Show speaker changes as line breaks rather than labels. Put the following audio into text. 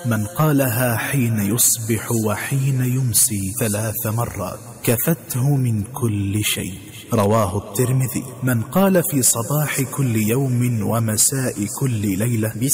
من قالها حين يصبح وحين يمسي 3 مرات كفته من كل شيء. رواه الترمذي. من قال في صباح كل يوم ومساء كل ليلة